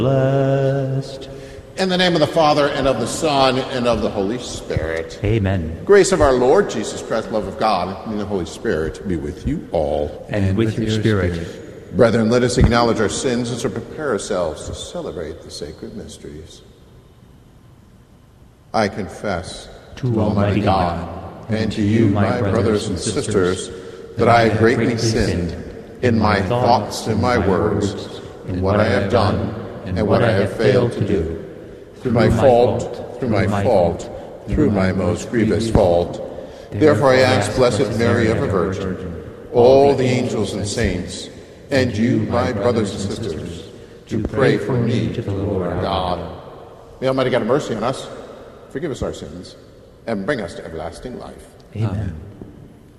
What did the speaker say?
blessed. In the name of the Father, and of the Son, and of the Holy Spirit. Amen. Grace of our Lord Jesus Christ, love of God, and the Holy Spirit be with you all. And with your spirit. Brethren, let us acknowledge our sins as we prepare ourselves to celebrate the sacred mysteries. I confess to Almighty God and to you, my brothers and sisters, that I have greatly sinned in my thoughts and my words, in what I have done and what I have failed to do. Through my fault, through my most grievous fault. Therefore I ask Blessed Mary, ever Virgin, all the angels and saints, and you, my brothers and sisters, to pray for me to the Lord our God. May Almighty God have mercy on us, forgive us our sins, and bring us to everlasting life. Amen.